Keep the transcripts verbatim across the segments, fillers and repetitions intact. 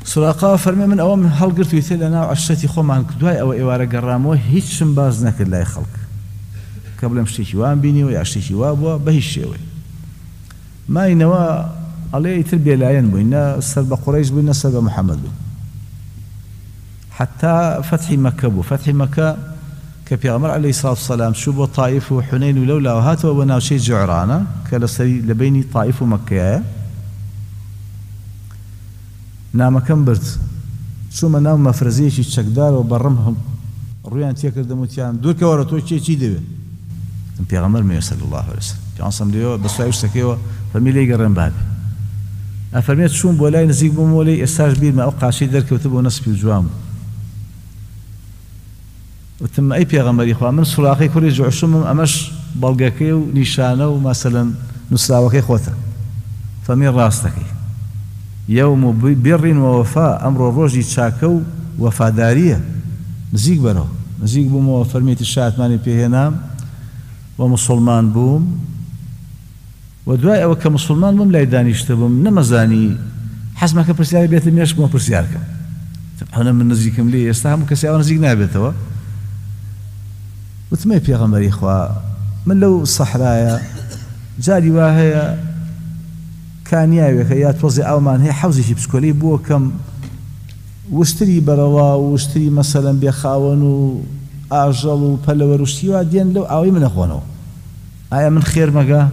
سراقة فرمي من أوام هل قلت يثل أنا عشتي خو عن كدواي أو إوارة قراموه هيك شن باز نكر لا يخلق قبل مشتي وان بيني ويعشتي وابوا بهالشيء ما ينوا عليه تربية العين بينا سرب قريش بينا سرب محمد بين حتى فتح مكة بو فتح مكة كبيغمر عليه الصلاة والسلام شوبوا طائف وحنين ولولا وهاتوا وناو شيء جعرانا كالسري لبيني طائف ومكة نام كم برد شو ما نام مفرزيش يتشكدار وبرمهم رويان تيكر دموتيان دور كورتو شيء شيء دبي بيغمر مية صلى الله عليه وسلم كان صمديو بس وايش سكيو فميلي قرن بابي أفرميت شون بولاي نزيق بمولي استاج بير ما أوقع شيء ذلك وتبو نسبي وجوام وتم أي بيغمر إخوان من صراخي كل يجوع شوم أمش بلغكي ونشانه ومثلا نسراوكي خوته فمن راستك يوم بر ووفاء أمر الرجل تشاكو وفادارية نزيق برو نزيق بمو فرميت الشاعت ماني بيهنام ومسلمان بوم ودواء أو كمسلمان بوم لا يدانيشتبوم نمزاني حسب ما كبرسياري بيت المياش مو برسيارك هنا من نزيكم لي يستهم كسيارة نزيق نابتوا وتمي بيغمر إخوة من لو الصحراء جاري واهي كان ياوي خيات وزي أومان هي حوزي شي بسكولي بو كم واشتري بروا واشتري مثلا بيخاون وآجل وبلور وشتي وادين لو أوي من أخوانه آية من خير مقا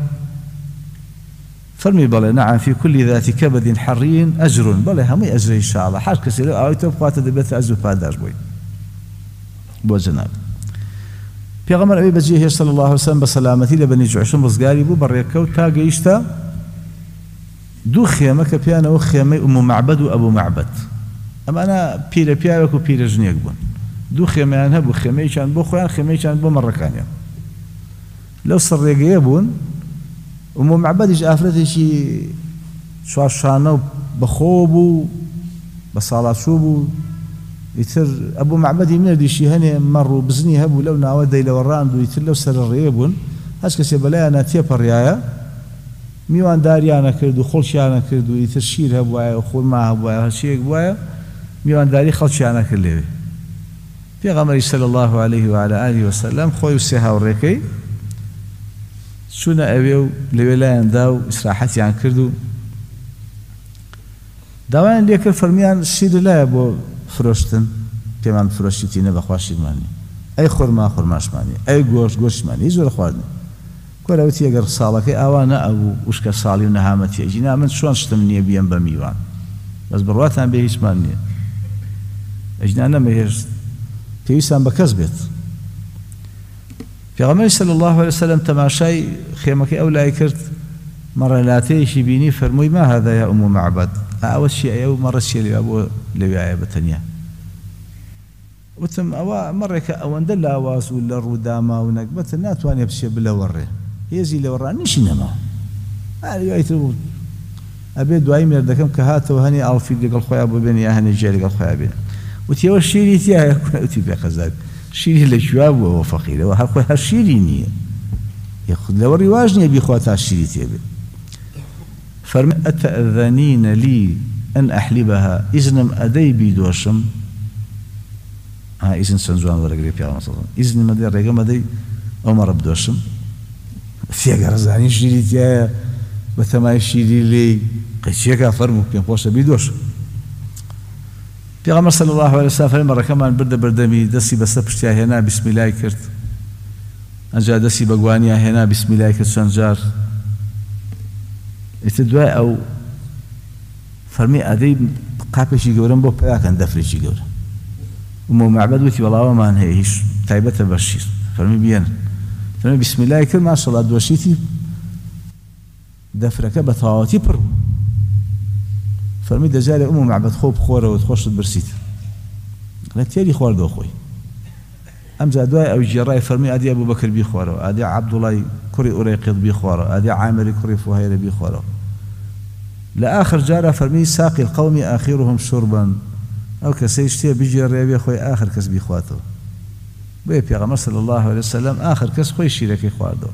فرمي بلي نعم في كل ذات كبد حرين أجر بلي همي أجر إن شاء الله حاج كسير أوي تبقى تدبت أزو باداج بوي بو جناب بيغمر أبي بجيه صلى الله عليه وسلم بسلامتي لبني جعشم رزقاري بو بريكو تاقي يشتا دو خيمة كبيانا وخيمة أم معبد وأبو معبد أما أنا بيرا بيارا وكو بيرا جنيك بون دو خيمة أنا بو خيمة كان بو خوان خيمة كان بو مرة كان لو صريقيا بون أم معبد إيش أفرتي شي شواشانا بخوبو بصالة شوبو يتر أبو معبد يمنر دي شي هني مروا بزني هبو لو ناودي لو الراندو يتر لو سر الريبون هاش كسي بلاي أنا تيبا الريايا ميوان داريانا كردو خلشيانا كردو يتر شير هبوايا وخول ما هبوايا هالشي هبوايا ميوان داري خلشيانا كردو في غمري صلى الله عليه وعلى آله وسلم خوي وسيها وريكي شونا أبيو لولايان داو إسراحتي عن كردو داوان ليك فرميان الشير لا يبو فرشتن كمان فرشتي نبخواشي ماني أي خرما خرماش ماني أي قوش قوش ماني يزور أخواني كولا وتي أجر صالك أوانا أو وشك صالي ونهامتي أجينا من شلون شتمني بيان بميوان بس برواتان به اسماني أجينا أنا مهج تيسان بكسبت في غمر صلى الله عليه وسلم تماشي خيمك أولا كرت مرة لا تيشي بيني فرمي ما هذا يا أم معبد أول شيء أو مرة شيء اللي أبو لبيعي بتنيا وتم أوا مرة كأوان دل أواز ولا الردامة ونقبت النات وأنا بشيء بلا ورّه هي زي اللي ورّه نشي نما هذا يترو أبي دواي من الدكم كهات وهني ألفي لقى الخويا أبو بني أهني جاي لقى الخويا بني وتيا الشيري تيا وتبي خزاك شيري للشباب وفقير وهالخويا هالشيرينية ياخذ لو الرواجني أبي خواتها الشيري تيابي فرم أتأذنين لي أن أحلبها إذن أدي بيدوشم ها إذن سنزوان ولا قريب يا رسول الله إذن مدي الرجال مدي عمر بدوشم في أجرزاني شيري تيا بثماي شيري لي قشيكا فرمو بين قوس بيدوشم في صلى الله عليه وسلم مرة كمان برد بردمي دسي بسبشتيا هنا بسم الله كرت أنجا دسي بقوانيا هنا بسم الله كرت سنجار الدواء أو فرمي أدي قابشي جورن بو بياكن دفرشي جورن ومو معبد وتي والله ما هيش تايبة بشير فرمي بيان فرمي بسم الله كل ما شاء الله دوشيتي دفرك بطاوتي بر فرمي دجال أمو معبد خوب خورة وتخش برسيت لا تيري خوار دو خوي أمزا دواء أو جراي فرمي أدي أبو بكر بي خوارو أدي عبد الله كري أريقظ بي خوارو أدي عامر كري فهير بي خوارو لآخر جارة فرمي ساقي القوم آخرهم شربا أو كسيشتي بيجي الريبي خوي آخر كس بي خواتو بي بيغمر صلى الله عليه وسلم آخر كس خوي شيركي خواردو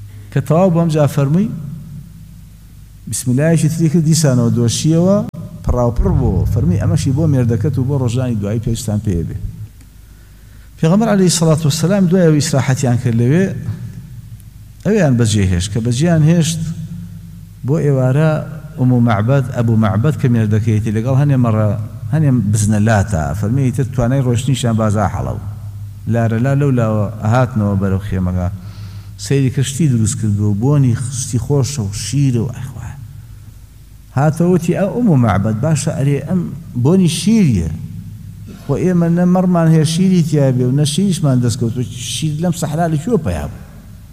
كتواب أمزا فرمي بسم الله شتريك ديسانو دوشيوا پڕاوپڕ بۆ فەرمی ئەمەشی بۆ مێردەکەت و بۆ ڕۆژانی دوایی پێویستان پێ بێ. پێغەمبەر عەلەیهی سەڵات وەسەلام دوایەوە ئیسراحەتیان کرد لەوێ ئەویان بەجێهێشت کە بەجێیان هێشت بۆ ئێوارە ئوم مەعبەد ئەبوو مەعبەد کە مێردەکەیەتی لەگەڵ هەنێ مەڕە هەنێ بزنە لاتە فەرمی تر توانای ڕۆشتنیشیان بازا حەڵەو لارە لا لەو لاوە هاتنەوە بەرەو خێمەکە سەیری کشتی دروست کردو بۆنی خستی خۆشە و شیرە و ئەخوا هاتەوەتی ئەو ئوم مەعبەد باشە ئەرێ ئەم بۆنی شیریە و ئێمە نە مەڕمان هەیە شیری تیا بێ و نە شیریشمان دەستکەوت شیر لەم سەحرا لەکوێ پەیا بوو.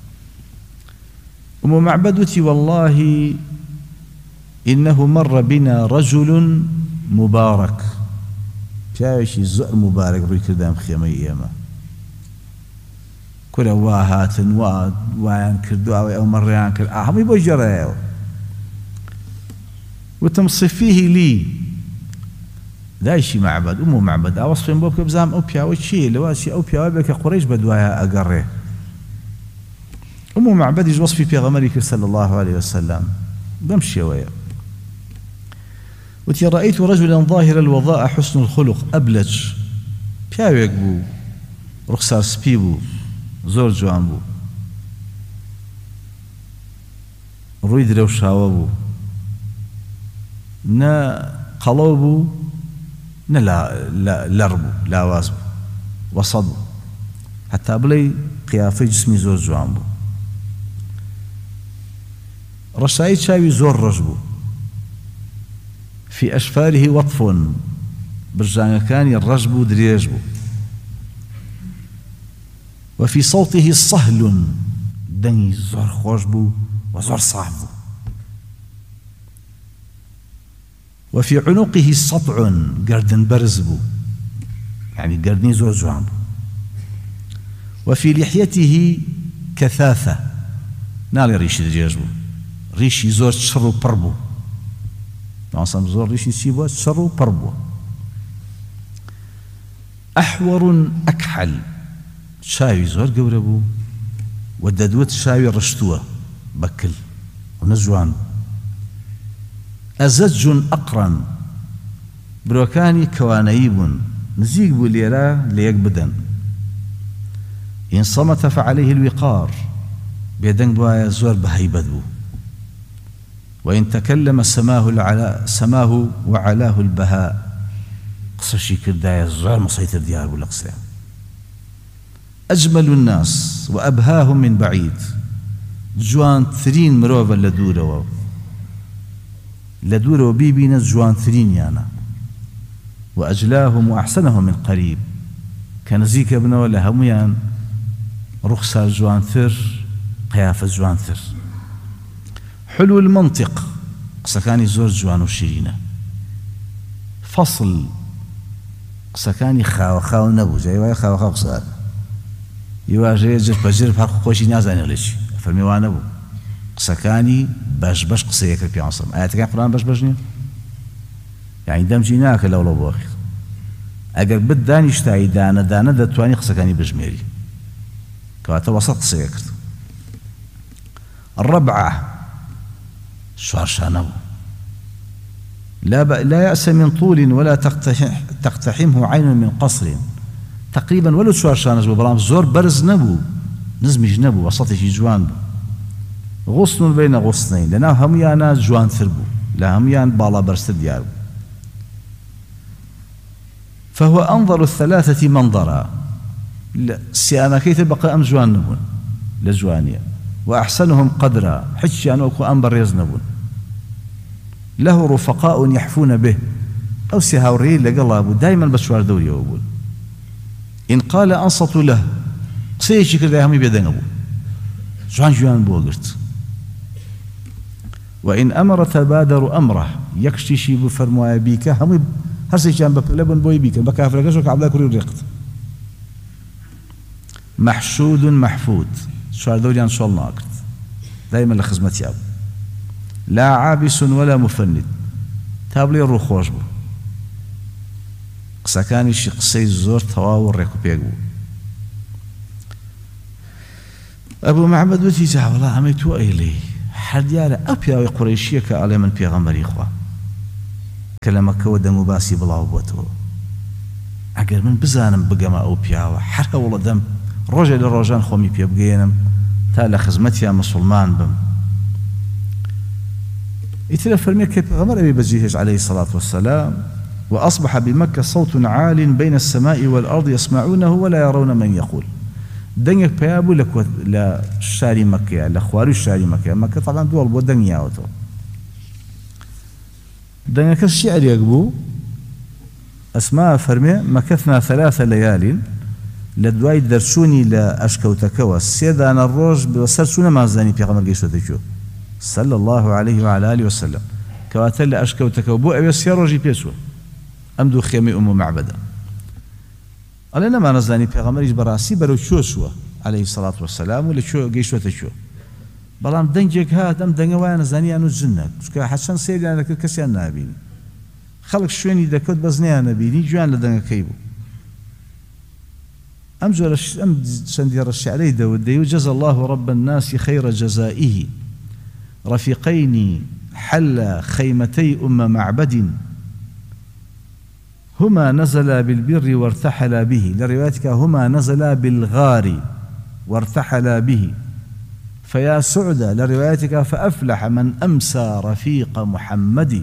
أم معبد وتي والله إنه مر بنا رجل مبارك پیاوێکی زۆر مبارك ڕووی کردام خێمەی ئێمە کورە وا هاتن وا وایان کردووە ئەو مەڕیان کرد هەمووی بۆ جێڕایەوە وتم صفيه لي دایشی معبد أم معبد ئاوەسفێن بۆ بکە بزانم ئەو پیاوە چییە لەواسی ئەو پیاوە بێ کە قوڕیش بەدوایە ئەگەڕێ. أم معبد وصفي بيغمرك صلى الله عليه وسلم بمشي ويا وتي رأيت رجلا ظاهر الوضاء حسن الخلق أبلج بياويك بو رخصار سبيبو زور جوان بو رويد رو شاوبو نا قلوبو نا لا لا لربو لا واسبو وصدو حتى بلي قيافي جسمي زور جوان بو رشاي شاوي زور رجبو في أشفاره وطف برجان كان الرجب دريجبو وفي صوته صهل دني زور خوشبو وزور صعبو وفي عنقه سطع قردن برزبو يعني قردني زور جوانبو وفي لحيته كثاثة نالي ريش دريجبو ريشي زور تشرو بربو ناصم زور ريشي سيبو تشرو بربو أحور أكحل شاوي زور قوربو وددوت شاوي رشتوه بكل ونزوان أزج أقرن بروكاني كوانيب نزيق بوليرا ليقبدن إن صمت فعليه الوقار بيدن بوايا زور بهيبدو وإن تكلم سماه العلا سماه وعلاه البهاء قصشي كردايا زور مسيطر ديار بالأقصى أجمل الناس وأبهاهم من بعيد جوان ثرين مروفا لدورة لدورة وبيبينا جوان ثرين يانا وأجلاهم وأحسنهم من قريب كان زيك ابن ولا هميان رخصة جوان ثر قيافة جوان ثر حلو المنطق قسكاني زور جوان وشيرينة فصل قسكاني خاو خاو نبو جاي واي خاو خاو قسار يواجه جر بجر بحق خوشي نازاني ليش فرمي نبو قسكاني باش باش قسيك في عصر آيات كان قرآن باش باش نيا يعني دم جيناك لولا بواخر اگر بد دانيش تاعي دانا دانا دتواني قسكاني بجميري كواتا وسط قسيك الربعة شارشانو لا ب... لا يأس من طول ولا تقتح... تقتحمه عين من قصر تقريبا ولو شارشانز ببرام زور برز نبو نزمج نبو وسطي جوان بو غصن بين غصنين لنا هميانا جوان ثربو لا هميان بالا برست ديارو فهو أنظر الثلاثة منظرا سيانا كيف بقى أم جوان نبون لجوانيا وأحسنهم قدرا حجي أنوكو أنبر يزنبون له رفقاء يحفون به أو سيهاوري لقلابو دائما بشوار دوري يقول إن قال أنصت له سيشي كده همي بيدنبو جوان جوان بوغرت وإن أمر تبادر أمره يكشتشي بفرموا بيك همي هرسي كان بلبن بوي بيك بكافر كشوك عبدا كوري ريقت محشود محفود شوار دوري أن شاء الله أكرت دائما لخزمتي أبو لا عابس ولا مفند تابلي الروح خوش بو قسكاني شي قسي زور تواور ريكو بيقو أبو معبد وتيجا والله عميتو إلي حد يالا أبيا قريشية كألي من بيغمبري إخوة کە لە مەکەوە دەم و باسی بڵاو بووەتەوە ئەگەر من بزانم بگەمە ئەو پیاوە هەر هەوڵە دەم ڕۆژێ لە ڕۆژان خۆمی پێ بگەێنم تا لە خزمەتیان مسلمان بم. ئیتر فەرمێ کە پێغەمبەر ئەوێ بەجێهێش عليه الصلاة والسلام وأصبح بمكة صوت عال بين السماء والأرض يسمعونه ولا يرون من يقول. دنيك بيابو لك لا شاري مكة لا خواري شاري مكة مكة طبعا دول بو دنيا وتو دنيك الشعر يقبو أسماء فرمي مكثنا ثلاث ليال لدواي درسوني لا أشكوتكوا سيدا أنا الروج بوسرسونا ما زاني بيغمر قيشوتكو صلى الله عليه وعلى آله وسلم كواتل أشكوتكوا بو أبي سيروجي بيسو أمدو خيمي أم معبدا أنا ما نزاني بيغمريش براسي برو شو شو عليه الصلاة والسلام ولا شو قيشوته شو بلام دنجك هات أم دنجا وانا زاني أنو الجنة شكا حسن سيري أنا كسي أنا أبيني خلق شويني دكوت بزني أنا أبيني جوان لدنجا كيبو أم جل أم سندير الشعري داود ديو جزا الله رب الناس خير جزائه رفيقين حل خيمتي أم معبد هما نزلا بالبر وارتحلا به لروايتك هما نزلا بالغار وارتحلا به فيا سعد لروايتك فأفلح من أمسى رفيق محمد.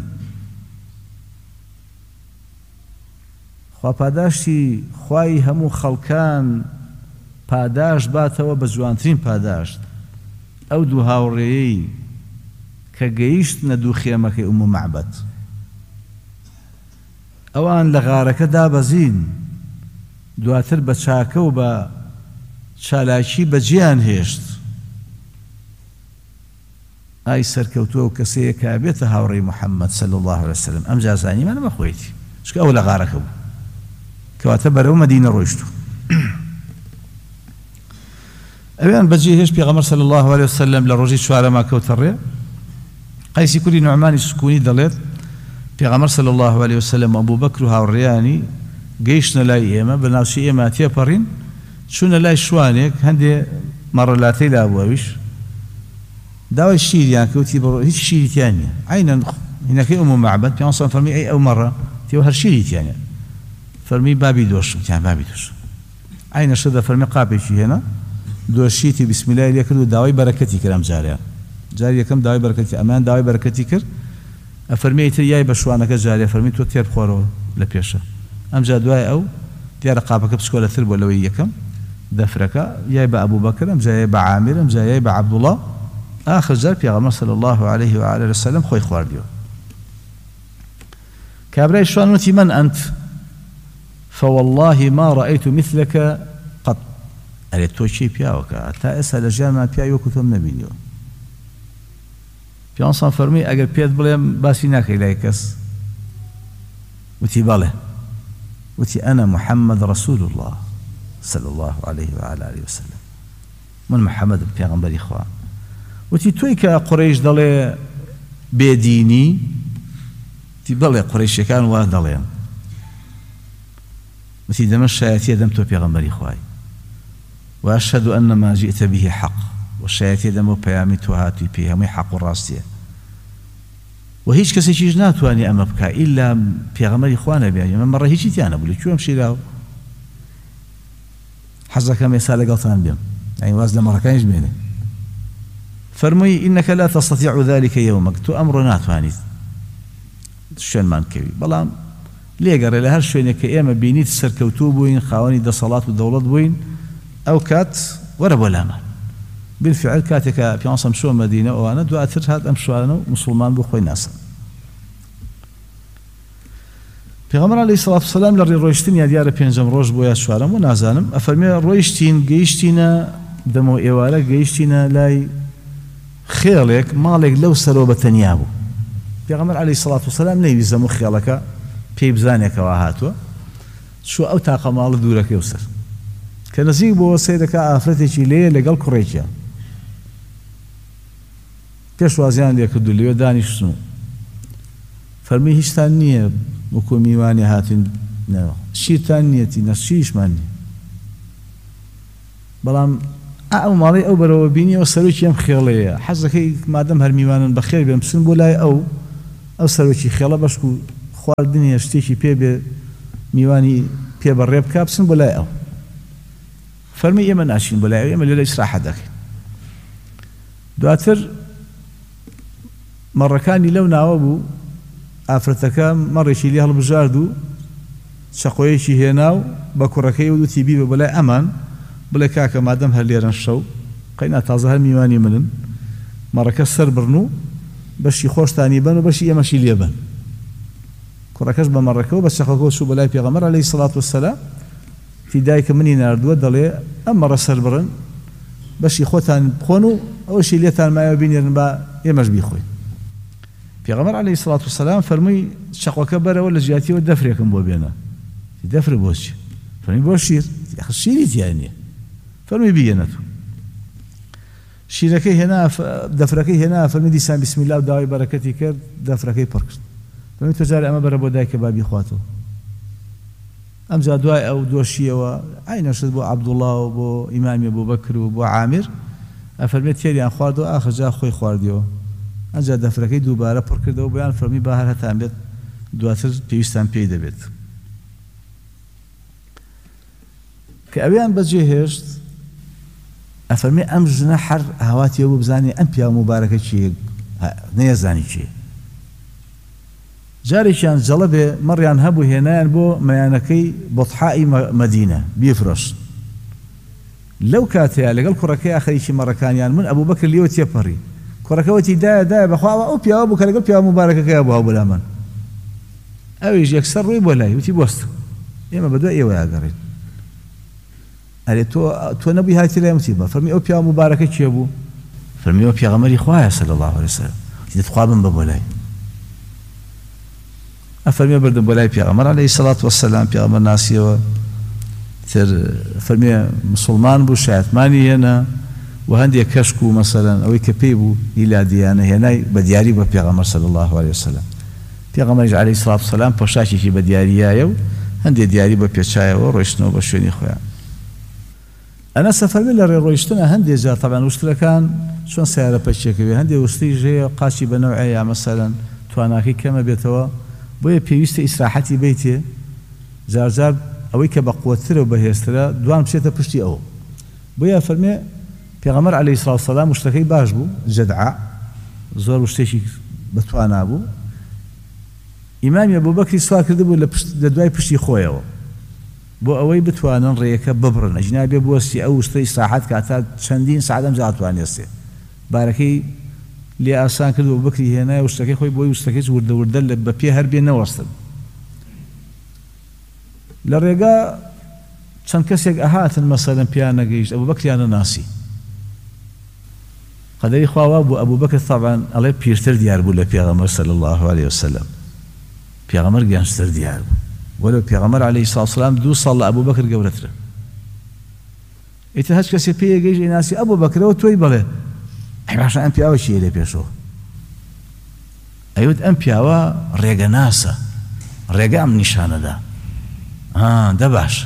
خوا پاداشتی خوای هەموو خەڵکان پاداش باتەوە بە جوانترین پاداشت ئەو دوو هاوڕێیەی کە گەیشتنە دوو خێمەکەی ئوم مەعبەد ئەوان لە غارەکە دابەزین دواتر بە چاکە و بە چالاکی بەجێیان هێشت ئای سەرکەوتووە و کەسەیە کە بێتە هاوڕێی محەممەد صلی الله عليه وسلم ئەم جا زانیمانە بەخۆیەتی چکە ئەو لە غارەکە بوو کەواتە بەرەو مەدینە ڕۆیشتووە. ئەویان بەجێهێشت پێغەمبەر صلی الله عليه وسلم لە ڕۆژی چوارەما کەوتە ڕێ قەیسی کوڕی نوعمانی سکوونی دەڵێت پێغەمبەر صلی الله عليه وسلم ئەبوو بەکر و هاوڕێیانی گەیشتنە لای ئێمە بە ناوچەی ئێمە تێپەڕین چوونە لای شوانێک هەندێ مەڕەلاتەی لابووەویش داوای شیریان کەوتی بڕۆ هیچ شیریتیان نییە عینەن هینەکەی ئوم مەعبەد پێغەمبەر فەرمی ئەی ئەو مەڕە تێوە هەر شیریتیان نیە فرمي بابي دوش يعني بابي دوش عين شده فرمي قابي شي هنا دوشيتي بسم الله ليكر داوي بركتي كلام جاريا جاريا كم داوي بركتي امان داوي بركتي كر افرمي ترياي بشوانك جاريا فرمي تو تير خورو لبيشه ام جا دواي او تير قابك بسكوله ثرب ولا ويكم دفرك ياي ابو بكر ام جاي بعامر ام جاي بعبد الله اخر جار بيغمر صلى الله عليه وعلى وسلم خوي خوارديو كابراي شوانوتي من انت فوالله ما رأيت مثلك قط أريد توشي بياوك تا أسأل جامع بياوك ثم نبينيو بيان صان فرمي أجر بياد بليم باسيناك إليكس وتي باله وتي أنا محمد رسول الله صلى الله عليه وعلى آله وسلم من محمد بيغمبر إخوان وتي تويك قريش دلي بيديني تي بلي قريش كان واه دليم وتي دم الشياتي دم تو بيغمبري خواي وأشهد أن ما جئت به حق والشياتي دم بيامي توهاتي بيامي حق الراستية وهيش كسي جيجنات واني أما بكا إلا بيغمبري خوانا بيامي من مرة هيجي تيانا بولي شو أمشي له حزك ما يسال قلطان بيام يعني وازل مرة كان يجمعني فرمي إنك لا تستطيع ذلك يومك تو أمرنا تواني شون مان كوي بلام لێگەڕێ لە هەر شوێنێک کە ئێمە بینیت سەرکەوتوو بووین خاوەنی دەسەڵات و دەوڵەت بووین ئەو کات وەرە بۆ لامە بالفعل کاتێکە پێغەمبەر شۆ مەدینە ئەوانە دواتر هات ئەم شوانە و موسڵمان بوو خۆی ناسن. پێغەمبەر عەلەیهی سەڵات وسەلام لە ڕێڕۆیشتنیا دیارە پێنجەم ڕۆژ بۆ یا چوارەم و نازانم ئەفەرمێ ڕۆیشتین گەیشتینە دەمەوە ئێوارە گەیشتینە لای خێڵێک ماڵێک لەو سەرەوە بەتەنیا بوو. پێغەمبەر عەلەیهی سەڵات وسەلام نەیویست هەموو خێڵەکە پێی بزانێکەوە هاتووە چووە ئەو تاقە ماڵە دوورەکەی وسەر کە نزیک بۆ سەیرەکە ئافرەتێکی لێیە لەگەڵ کوڕێکیان پێشوازیان لێ کردو لێوە دانیشتن و فەرمی هیچتان نییە وەکو میوانی هاتینەوە شیرتان نیەتی نەشیشمان نییە بەڵام ئەو ماڵی ئەو بەرەوە بینیەوە سەرۆکی ئەم خێڵەیە حەزەکەی مادەم هەر میوانن بەخێر بێن بچن بۆ لای ئەو ئەو سەرۆکی خێڵە بەشک و خواردنی شتێکی پێ بێ میوانی پێ بەڕێ بکا بچن بۆ لای ئەو فەرمی ئێمە ناچین بۆ لای ئەو ئێمە لێرە ئیستراحەت دەکەین دواتر مەڕەکانی لەو ناوە بوو ئافرەتەکە مەڕێکی لێ هەڵبژارد و شەقۆیەکی هێنا و بە کوڕەکەی و دوتی بیبە بەلای ئەمان بڵێ کاکە مادەم هەر لێرەن شەو قەینا تازە هەر میوانی منن مەڕەکە سەر برن و بەشی خۆشتانی بن و بەشی ئێمەشی لێ بن کوڕەکەش بە مەڕەکە و بە شەقەکە چوو بەلای پێغەمبەر عەلەیهی سەڵات وەسەلام تی دایکە منی ناردووە دەڵێ ئەم مەڕە سەر برن بەشی خۆتان بخۆن و ئەوەشی لێتان مایە بینێرن بە ئێمەش بیخۆین پێغەمبەر عەلەیهی سەڵات وەسەلام فەرمووی شەقەکە بەرەوە لە ژیاتیەوە دەفرێکم بۆ بێنە دەفر بۆچی فەرمی بۆ شیر شیری تیان نییە فەرمی بگەنێتەوە شیرەکەی هێنا دەفرەکەی هێنا فەرمی دیسان بسم الله و داوای بەرەکەتی کرد دەفرەکەی پڕ کرد فەرمی تۆ جارێ ئەمە بەرە بۆ دایکە با بیخواتەوە ئەمجا دوای ئەو دۆشیەوە عینەشت بۆ عەبدوڵڵا و بۆ ئیمامی ئەبوبەکر و بۆ عامر ئەفەرمێت تێریان خواردەوە ئاخر جا خۆی خواردیەوە ئەنجا دەفرەکەی دووبارە پڕ کردەوە بۆیان فەرمی با هەر هەتان بێت دواتر پێویستان پێی دەبێت کە ئەویان بەجێ هێشت ئەفەرمێ ئەم ژنە هەر هاواتیەوە بوو بزانێ ئەم پیا مبارەکە چیە نەیەزانی چیە جارێکیان جەڵە بێ مەڕیان هەبوو هێنایان بۆ مەیانەکەی بەطحائی مەدینە بیفرۆشت لەو کاتەیە لەگەڵ کوڕەکەی ئاخەریکی مەڕەکانیان من ئەبوبەکر لێوە تێپەڕی کوڕەکەوەتی دایە دایە بەخواوە ئەو پیاوە بوو کە لەگەڵ پیا مبارەکەکەیە بووە بۆ لا من ئەویش یەکسەر ڕووی بۆ لای وتی بۆست ئێمە بەدوای ئێوە یاگەڕێت ئەرێ تۆ تۆ نەبووی هاتی لای وتی بە فەرمی ئەو پیا مبارەکە چیە بوو فەرمی ئەو پێغەمبەری خوایە صلی الله علیه وسلم دەتخوا بم بە بۆ لای ئەفەرمێ بردم بۆ لای پێغەمبەر عەلەیهی سەڵات وەسەلام پێغەمبەر ناسیەوە تر فەرمێ موسڵمان بوو شایەتمانی هێنا و هەندێک کەشک و مەسەلەن ئەوەی کە پێی بوو هیلادیانە هێنای بە دیاری بە پێغەمبەر صلی الله علیه وسلم پێغەمبەریش عەلەیهی سەڵات وەسەلام پۆشاکێکی بە دیاریایە و هەندێک دیاری بە پێچایەوە ڕۆیشتنەوە بە شوێنی خۆیان ئەنەس فەرمی لە ڕێ ڕۆیشتنە هەندێک جار تەبەن وشترەکان چۆن سیارە پەچێکەوێ هەندێک وشتریش هەیە قاچی بە نەوعەیە یا مەسەلەن تواناکەی کەمە بێتەوە بۆیە پێویستە ئیسراحەتی بیتێ جار جار ئەوەی کە بە قووەترە و بەهێزترە دوان بچێتە پشتی ئەوە بۆیە فەرمێ پێغەمبەر عەلەیهی سەڵات وەسەلام وشتەکەی باش بوو جەدعە زۆر وشتێکی بەتوانا بوو ئیمامی ئەبوبەکری سوار کردبوو لە دوای پشتی خۆیەوە بۆ ئەوەی بتوانن ڕێیەکە ببڕن ئەجنا بێ بوەستی ئەو وشتە ئیسراحەت کاتا چەندین سەعات ئەمجا ئەتوانێستێ بارەکەی لێ ئاسان کرد و بکری هێنای وشتەکەی خۆی بۆی وشتەکەی وردە وردە لە بە پێ هەر بێ نەوەستن لە ڕێگا چەند کەسێک ئەهاتن مەسەلەن پیان نەگەیشت ئەبوبەکریانە ناسی قەدەری خواوا بوو ئەبوبەکر تەبعاً ئەڵێ پیرتر دیار بوو لە پێغەمبەر صلی الله علیه وسلم پێغەمبەر گەنجتر دیار بوو وەلو پێغەمبەر عەلەیهی سەڵات وسەلام دوو ساڵ لە ئەبوبەکر گەورەترە ئیتر هەچ کەسێ پێی گەیشت ئەیناسی ئەبوبەکرەوە تۆی بەڵێ ئەی باشە ئەم پیاوە چییە لێ پێشەوە ئەیوت ئەم پیاوە ڕێگە ناسە ڕێگە ئەم نیشانەدا دە باش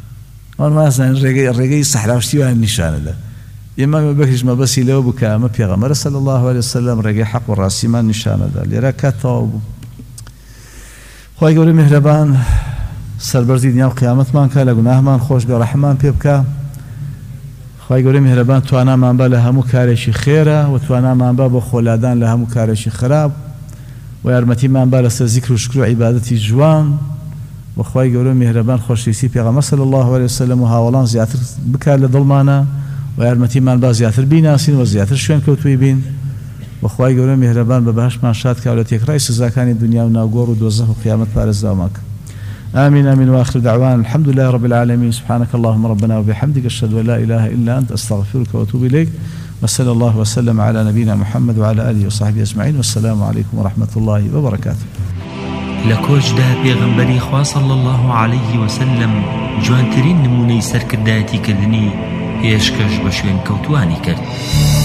ڕێگەی سەحراوشتیوان نیشانەدا ئێمە بەکریش مەبەسی لەوە بوو کە ئەمە پێغەمبەرە صلی الله علیه وسلم ڕێگەی حەق و ڕاستیمان نیشانەدا لێرە کاتەواو بوو خوای گەورە میهرەبان سەربەرزی دنیا و قیامەتمان کە لە گوناهمان خۆش بێ ڕەحمان پێ بکە خوای گەورە میهرەبان توانامان بە لە هەموو کارێکی خێرە و توانامان بە بۆ خۆلادان لە هەموو کارێکی خراپ و یارمەتیمان بە لەسەر زیکر و شکر و عیبادەتی جوان و خوای گەورە میهرەبان خۆشویستی پێغەمبەر صلی الله علیه وسلم و هاوڵان زیاتر بکات لە دڵمانە و یارمەتیمان بە زیاتر بیناسین و زیاتر شوێن کەوتووی بین و خوای گەورە میهرەبان بە بەهەشتمان شاد کە و لە تێکڕای سزاکانی دنیا و ناوگۆڕ و دۆزەخ و قیامەت پارێزراومان کە آمين آمين وآخر دعوانا الحمد لله رب العالمين سبحانك اللهم ربنا وبحمدك أشهد أن لا إله إلا أنت أستغفرك وأتوب إليك وصلى الله وسلم على نبينا محمد وعلى آله وصحبه أجمعين والسلام عليكم ورحمة الله وبركاته. لكوجدا پیغمبری خوا صلی الله عليه وسلم جوانترین نمونەی سەرکردایەتی کردنی پێشکەش بە شوێن کەوتوانی کرد.